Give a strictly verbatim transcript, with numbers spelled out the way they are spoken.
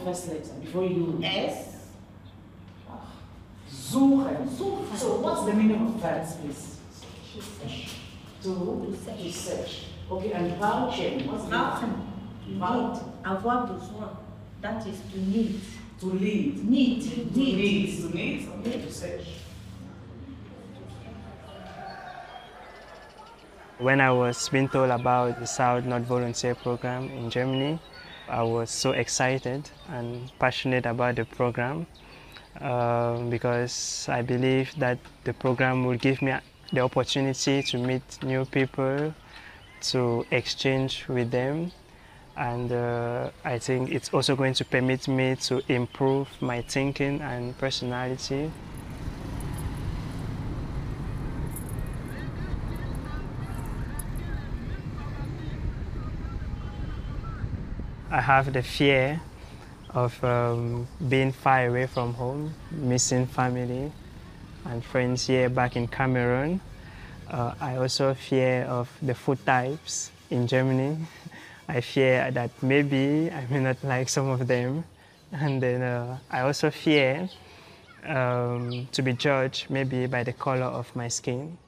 first letter before you... S. Suchen. Suchen. So what's the meaning of that, please? To, To search. to search. Okay, and vouching. What's the Vouchen. Vouch. Avoir besoin. That is to need. To lead. Need. To Need. need. To need. Okay, to search. When I was being told about the South North Volunteer Program in Germany, I was so excited and passionate about the program uh, because I believe that the program will give me the opportunity to meet new people, to exchange with them, and uh, I think it's also going to permit me to improve my thinking and personality. I have the fear of um, being far away from home, missing family and friends here back in Cameroon. Uh, I also fear of the food types in Germany. I fear that maybe I may not like some of them. And then uh, I also fear um, to be judged maybe by the color of my skin.